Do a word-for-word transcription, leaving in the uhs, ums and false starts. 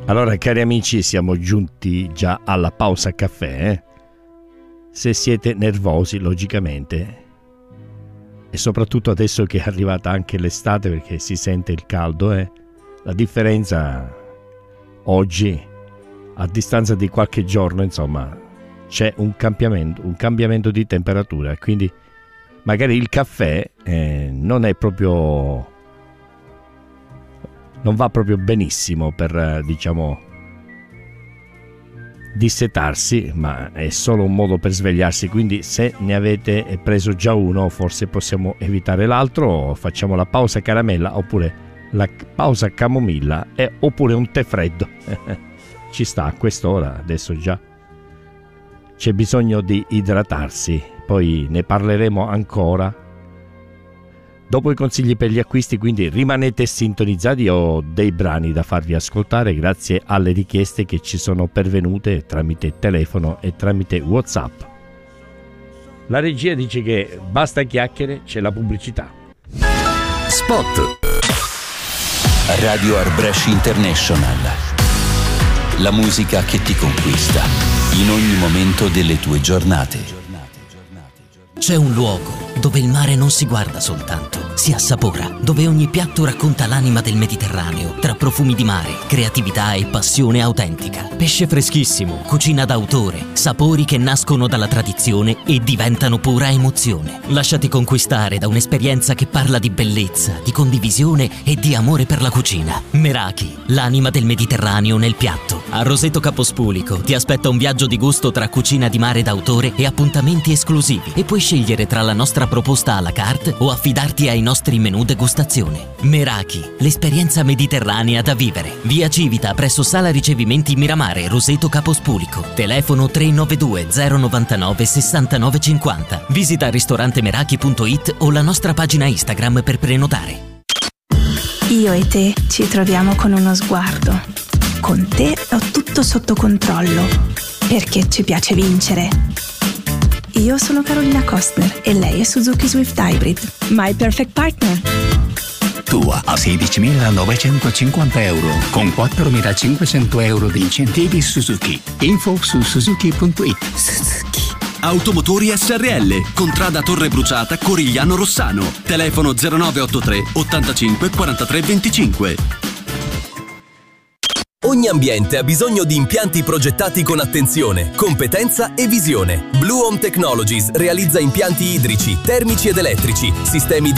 Allora, cari amici, siamo giunti già alla pausa caffè. Eh? Se siete nervosi, logicamente, e soprattutto adesso che è arrivata anche l'estate, perché si sente il caldo, eh? La differenza oggi, a distanza di qualche giorno, insomma, c'è un cambiamento, un cambiamento di temperatura, quindi magari il caffè eh, non è proprio... non va proprio benissimo per, diciamo, dissetarsi, ma è solo un modo per svegliarsi, quindi se ne avete preso già uno forse possiamo evitare l'altro, facciamo la pausa caramella oppure la pausa camomilla e, oppure un tè freddo. Ci sta a quest'ora, adesso già c'è bisogno di idratarsi, poi ne parleremo ancora dopo i consigli per gli acquisti, quindi rimanete sintonizzati. Ho dei brani da farvi ascoltare grazie alle richieste che ci sono pervenute tramite telefono e tramite WhatsApp. La regia dice che basta chiacchiere, c'è la pubblicità. Spot. Radio Arbresh International. La musica che ti conquista in ogni momento delle tue giornate. C'è un luogo dove il mare non si guarda soltanto, si assapora, dove ogni piatto racconta l'anima del Mediterraneo, tra profumi di mare, creatività e passione autentica. Pesce freschissimo, cucina d'autore, sapori che nascono dalla tradizione e diventano pura emozione. Lasciati conquistare da un'esperienza che parla di bellezza, di condivisione e di amore per la cucina. Meraki, l'anima del Mediterraneo nel piatto. A Roseto Capospulico ti aspetta un viaggio di gusto tra cucina di mare d'autore e appuntamenti esclusivi, e puoi scegliere tra la nostra proposta à la carte o affidarti ai nostri menù degustazione. Meraki, l'esperienza mediterranea da vivere. Via Civita presso Sala Ricevimenti Miramare, Roseto Capospulico. Telefono tre nove due zero nove nove sei nove cinque zero. Visita ristorante meraki punto it o la nostra pagina Instagram per prenotare. Io e te ci troviamo con uno sguardo. Con te ho tutto sotto controllo, perché ci piace vincere. Io sono Carolina Kostner e lei è Suzuki Swift Hybrid, my perfect partner. Tua a sedicimilanovecentocinquanta euro con quattromilacinquecento euro di incentivi Suzuki. Info su suzuki punto it. Suzuki. Automotori S R L, Contrada Torre Bruciata, Corigliano Rossano. Telefono zero nove otto tre ottantacinque quarantatré venticinque. Ogni ambiente ha bisogno di impianti progettati con attenzione, competenza e visione. Blue Home Technologies realizza impianti idrici, termici ed elettrici, sistemi di